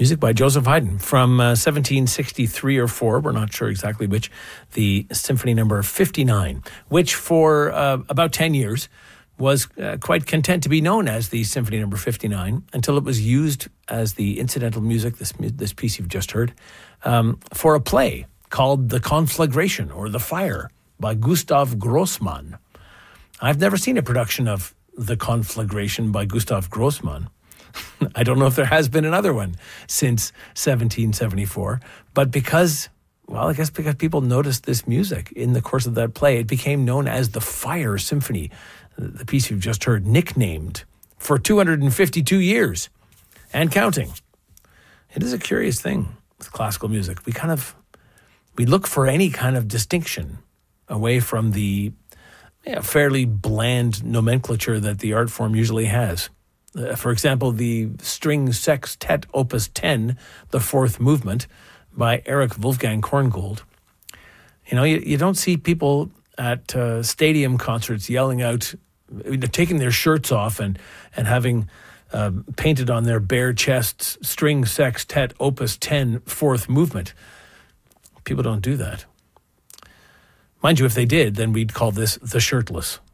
Music by Joseph Haydn from 1763 or 4, we're not sure exactly which, the Symphony Number 59, which for about 10 years was quite content to be known as the Symphony Number 59 until it was used as the incidental music, this piece you've just heard, for a play called The Conflagration or The Fire by Gustav Grossmann. I've never seen a production of The Conflagration by Gustav Grossmann. I don't know if there has been another one since 1774, but because people noticed this music in the course of that play, it became known as the Fire Symphony, the piece you've just heard, nicknamed for 252 years and counting. It is a curious thing with classical music. We look for any kind of distinction away from the fairly bland nomenclature that the art form usually has. For example, the String Sextet Opus 10, the fourth movement, by Erich Wolfgang Korngold. You don't see people at stadium concerts yelling out, taking their shirts off and having painted on their bare chests, String Sextet Opus 10, fourth movement. People don't do that. Mind you, if they did, then we'd call this the shirtless.